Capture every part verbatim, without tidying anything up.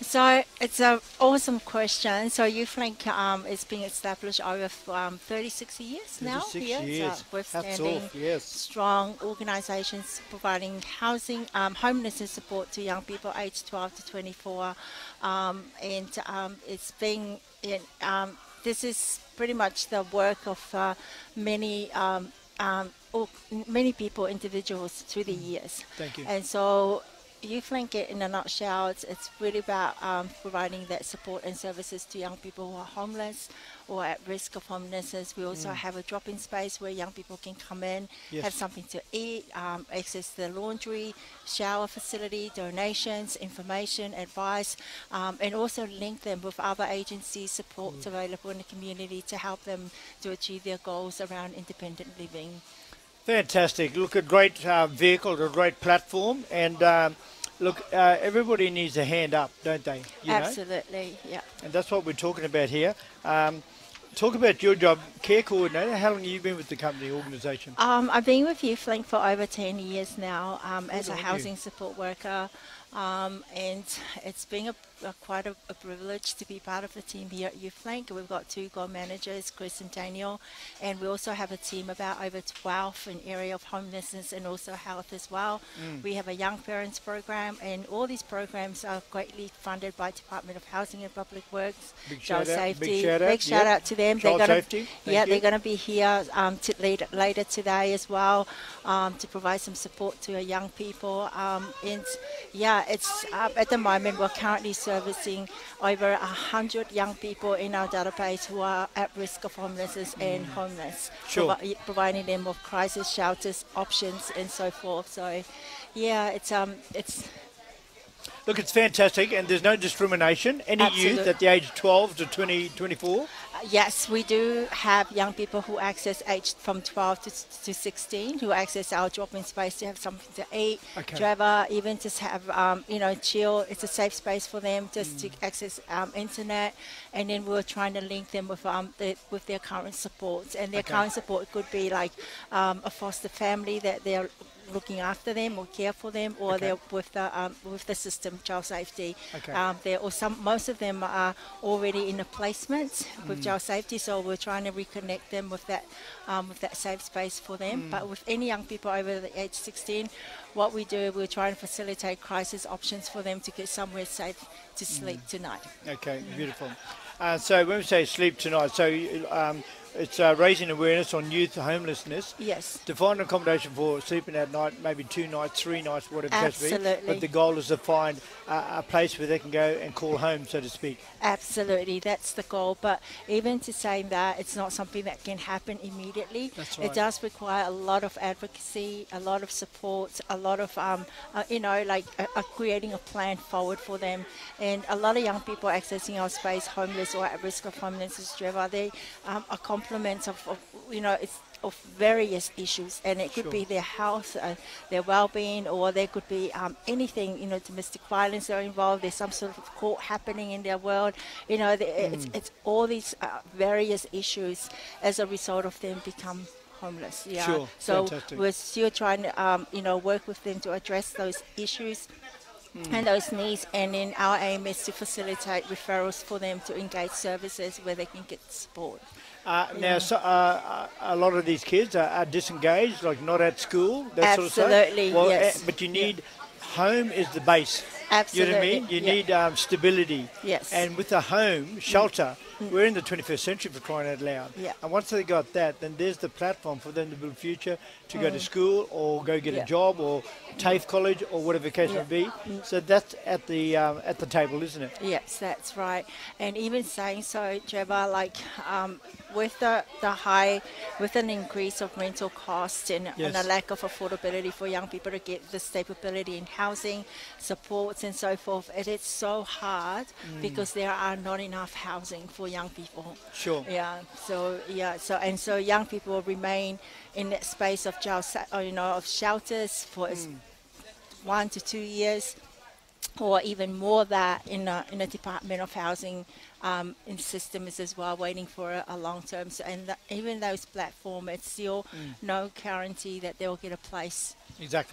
So it's an awesome question. So YouthLink um, is being established over um, thirty-six years now thirty-six here. It's a years. Hats withstanding, off, yes. strong organisations providing housing, um, homelessness support to young people aged twelve to twenty-four. Um, and um, it's being, in, um, this is pretty much the work of uh, many um, um, or many people, individuals through the years. Thank you. And so YouthLink it in a nutshell, it's, it's really about um, providing that support and services to young people who are homeless or at risk of homelessness. We also have a drop-in space where young people can come in, have Yes. something to eat, um, access the laundry, shower facility, donations, information, advice, um, and also link them with other agencies, supports available in the community to help them to achieve their goals around independent living. Fantastic. Look, a great uh, vehicle, a great platform, and um, look, uh, everybody needs a hand up, don't they? You know, Absolutely, yeah. and that's what we're talking about here. Um, talk about your job, care coordinator. How long have you been with the company organisation? Um, I've been with YouthLink for over ten years now um, as Good a on you. housing support worker, um, and it's been a, a quite a, a privilege to be part of the team here at YouthLink. We've got two goal managers, Chris and Daniel, and we also have a team about over twelve in area of homelessness and also health as well. Mm. We have a young parents program, and all these programs are greatly funded by Department of Housing and Public Works, Big Child shout out. Big Safety. shout out. Big shout Yep. out to them. Child they're gonna, safety. Thank yeah, you. they're going to be here um, to later, later today as well um, to provide some support to our young people. Um, and yeah, it's uh, at the moment we're currently servicing over a hundred young people in our database who are at risk of homelessness and homeless, Sure. provi- providing them with crisis shelters, options, and so forth. So yeah, it's um, it's Look, it's fantastic, and there's no discrimination. Any youth Absolute- at the age of twelve to twenty, twenty-four? Uh, Yes, we do have young people who access aged from twelve to, to sixteen who access our drop-in space to have something to eat, Okay. travel, even just have, um, you know, chill. It's a safe space for them just to access um, internet. And then we're trying to link them with um, the, with their current supports. And their Okay. current support could be like um, a foster family that they're looking after them or care for them, or Okay. they're with the um, with the system, child safety. Okay. Um, there or some most of them are already in a placement with child safety, so we're trying to reconnect them with that um, with that safe space for them. But with any young people over the age sixteen, what we do, we're trying to facilitate crisis options for them to get somewhere safe to sleep tonight. Okay, beautiful. Uh, so when we say sleep tonight, so um, it's uh, raising awareness on youth homelessness. Yes. To find accommodation for sleeping at night, maybe two nights, three nights, whatever it has to be. Absolutely. But the goal is to find uh, a place where they can go and call home, so to speak. Absolutely, that's the goal. But even to say that, it's not something that can happen immediately. That's It right. does require a lot of advocacy, a lot of support, a lot of, um, uh, you know, like uh, uh, creating a plan forward for them. And a lot of young people accessing our space, homeless or at risk of homelessness, Trevor, they um, are complements of, of, you know, it's of various issues, and it could Sure. be their health, uh, their well-being, or there could be um, anything, you know, domestic violence that are involved. There's some sort of court happening in their world, you know. The, it's, it's all these uh, various issues as a result of them become homeless. Yeah. Sure. So Fantastic. we're still trying to, um, you know, work with them to address those issues. And those needs, and then our aim is to facilitate referrals for them to engage services where they can get support. Uh, now, so, uh, a lot of these kids are, are disengaged, like not at school, that sort of stuff. Absolutely, Well, yes. uh, but you need home is the base. Absolutely. You know what I mean? You yeah. need um, stability. Yes. And with a home, shelter, we're in the twenty-first century for crying out loud. Yeah. And once they got that, then there's the platform for them to build a future, to go to school or go get Yeah. a job or TAFE college or whatever the case Yeah. may be. So that's at the um, at the table, isn't it? Yes, that's right. And even saying so, Trevor, like um, with the, the high, with an increase of rental costs and, and Yes. a lack of affordability for young people to get the stability in housing, supports and so forth, it is so hard because there are not enough housing for young people. Sure. Yeah. So yeah. So and so young people remain in that space of jail, or, you know, of shelters for as one to two years, or even more that in a, in a Department of Housing um, in systems as well, waiting for a, a long term. So, and the, even those platforms, it's still no guarantee that they'll get a place. Exactly.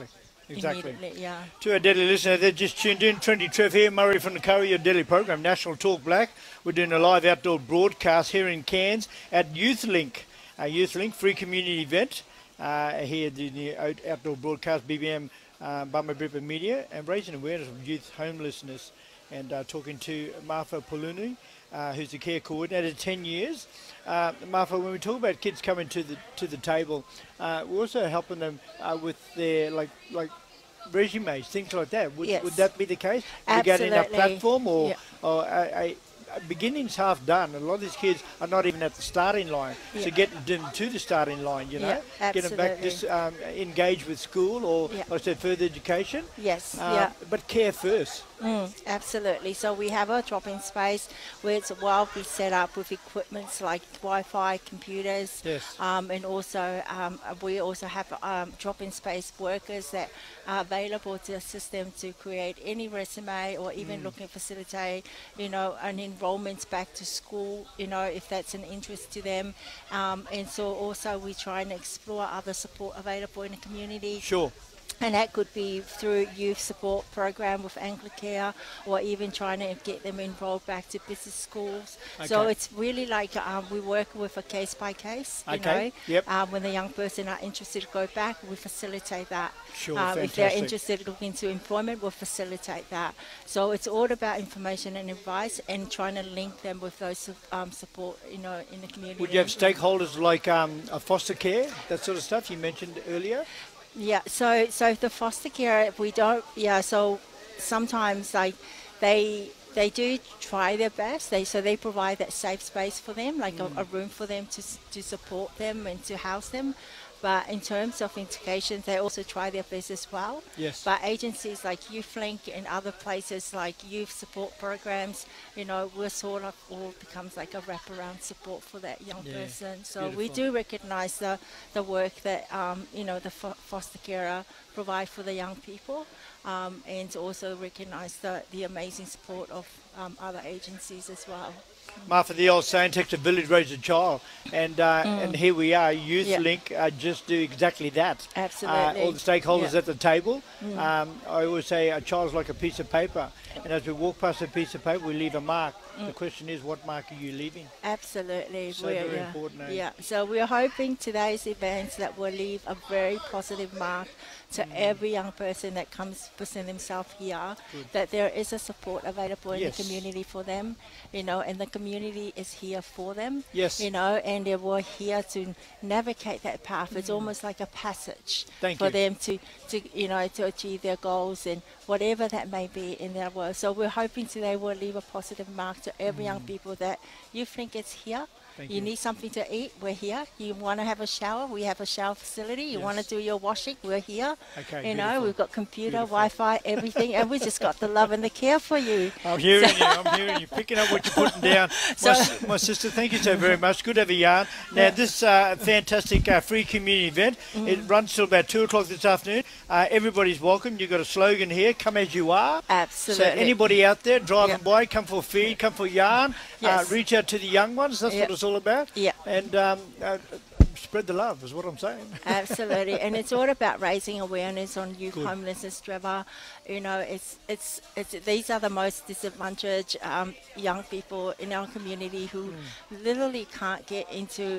Exactly. immediately. Yeah. To our daily listeners, they're just tuned in. Trendy Trev here, Murray from the Curry, your daily program, National Talk Black. We're doing a live outdoor broadcast here in Cairns at YouthLink, a YouthLink free community event uh, here at the the out- outdoor broadcast, B B M, uh, Bummer Bripper Media, and raising awareness of youth homelessness. And uh, talking to Martha Poluni, uh, who's the care coordinator, ten years. Uh, Martha, when we talk about kids coming to the to the table, uh, we're also helping them uh, with their like like resumes, things like that. Would, Yes. would that be the case? We get in a Absolutely. platform, or, Yeah. or a, a, a beginning's half done. A lot of these kids are not even at the starting line. So Yeah. get them to the starting line, you know, Yeah, get them back absolutely. dis, um, engaged with school or, Yeah. like I said, further education. Yes. Uh, Yeah. But care first. Mm, absolutely. So we have a drop-in space where it's well be set up with equipments like Wi-Fi, computers, Yes. um, and also um, we also have um, drop-in space workers that are available to assist them to create any resume or even Mm. looking facilitate, you know, an enrollment back to school, you know, if that's an interest to them. Um, and so also we try and explore other support available in the community. Sure. And that could be through youth support program with Anglicare, or even trying to get them enrolled back to business schools. So Okay. it's really like um, we work with a case by case. You Okay, know, yep. um, when the young person are interested to go back, we facilitate that. Sure, Um, if they're fantastic. interested looking into employment, we'll facilitate that. So it's all about information and advice, and trying to link them with those um, support, you know, in the community. Would you have stakeholders like um, a foster care, that sort of stuff you mentioned earlier? Yeah, so so the foster care, we don't, yeah, so sometimes like they they do try their best. They so they provide that safe space for them, like Mm. a, a room for them to s- to support them and to house them. But in terms of integration, they also try their best as well. Yes. But agencies like YouthLink and other places like youth support programs, you know, we're sort of all becomes like a wraparound support for that young Yeah, person. So we beautiful. do recognise the the work that um, you know the fo- foster carer provide for the young people, um, and also recognise the the amazing support of um, other agencies as well. Martha, the old saying, takes a village to raise a child, and uh, and here we are, YouthLink, uh, just do exactly that. Absolutely. Uh, all the stakeholders Yeah. at the table. Um, I always say a child's like a piece of paper, and as we walk past a piece of paper, we leave a mark. The question is, what mark are you leaving? Absolutely. So we're- very yeah. important, eh? Yeah. So we're hoping today's events that will leave a very positive mark to Mm. every young person that comes present themselves here, that there is a support available in Yes. the community for them, you know, and the community is here for them. Yes. You know, and they were here to navigate that path. It's almost like a passage Mm. Thank for you. them to, to, you know, to achieve their goals and whatever that may be in their world. So we're hoping today will leave a positive mark to every young people that you think it's here. Mm. Thank you you. need something to eat, we're here. You want to have a shower, we have a shower facility. You want Yes. to do your washing, we're here. Okay, you know, beautiful. we've got computer, Beautiful. Wi-Fi, everything, and we just got the love and the care for you. I'm hearing you. I'm hearing you. Picking up what you're putting down. My, So- s- my sister, thank you so very much. Good to have a yarn. Now, this uh, fantastic uh, free community event, Mm. it runs till about two o'clock this afternoon. Uh, everybody's welcome. You've got a slogan here, come as you are. Absolutely. So anybody out there driving Yeah. by, come for feed, come for yarn. Yes. Uh, reach out to the young ones. That's Yeah. what it's all about. Yeah. And um, uh, spread the love is what I'm saying. Absolutely, and it's all about raising awareness on youth Good. homelessness, Trevor. You know, it's it's it's these are the most disadvantaged um, young people in our community who Hmm. literally can't get into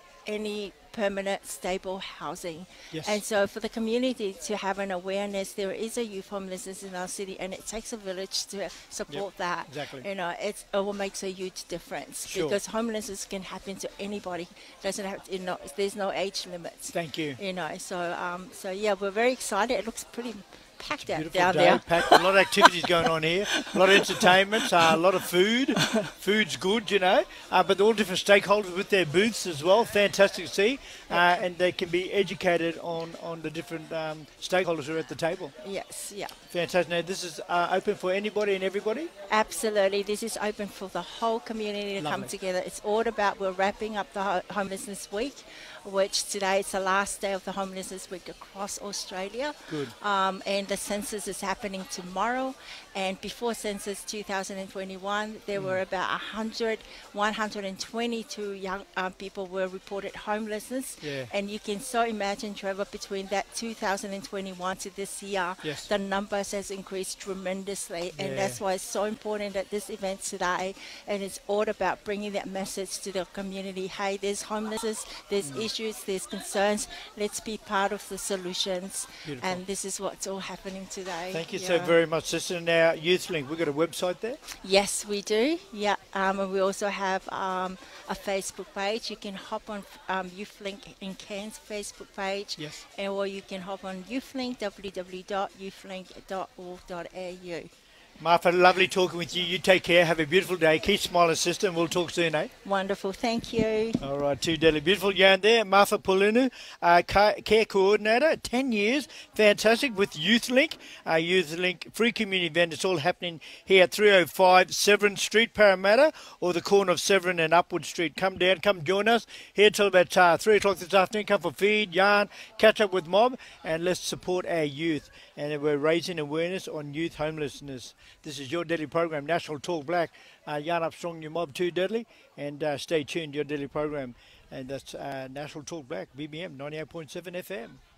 any permanent, stable housing. Yes. And so, for the community to have an awareness, there is a youth homelessness in our city, and it takes a village to support that. exactly. You know, it's, it will makes a huge difference Sure. because homelessness can happen to anybody. Doesn't have, you know, there's no age limits. Thank you. You know, so um, so yeah, we're very excited. It looks pretty packed out Beautiful down day, there. packed. A lot of activities going on here. A lot of entertainment. Uh, a lot of food. Food's good, you know. Uh, but all different stakeholders with their booths as well. Fantastic to see. Uh, and they can be educated on, on the different um, stakeholders who are at the table. Yes, yeah, Fantastic. Now, this is uh, open for anybody and everybody? absolutely. This is open for the whole community to come Lovely. together. It's all about we're wrapping up the ho- homelessness week which today is the last day of the Homelessness Week across Australia. Good. Um, and the census is happening tomorrow. And before census two thousand twenty-one, there were about one hundred, one hundred twenty-two young uh, people were reported homelessness. Yeah. And you can so imagine, Trevor, between that two thousand twenty-one to this year, Yes. the numbers has increased tremendously. And Yeah. that's why it's so important at this event today. And it's all about bringing that message to the community. Hey, there's homelessness, there's Mm. issues, there's concerns. Let's be part of the solutions. Beautiful. And this is what's all happening today. Thank you Yeah. so very much, sister. Now, YouthLink, we've got a website there. Yes, we do. Yeah, um, and we also have um, a Facebook page. You can hop on um, YouthLink in Cairns Facebook page, Yes. and or you can hop on YouthLink, w w w dot youthlink dot org dot a u. Martha, lovely talking with you. You take care. Have a beautiful day. Keep smiling, sister, and we'll talk soon, eh? Wonderful, thank you. All right, too deadly. Beautiful yarn there. Martha Pulinu, uh, ca- care coordinator, ten years. Fantastic with YouthLink. Uh, YouthLink free community event. It's all happening here at three oh five Severn Street, Parramatta, or the corner of Severn and Upwood Street. Come down, come join us here till about uh, three o'clock this afternoon. Come for feed, yarn, catch up with mob, and let's support our youth. And we're raising awareness on youth homelessness. This is your Deadly program, National Talk Black. Uh, yarn up strong, your mob too deadly. And uh, stay tuned, your Deadly program. And that's uh, National Talk Black, B B M ninety-eight point seven F M.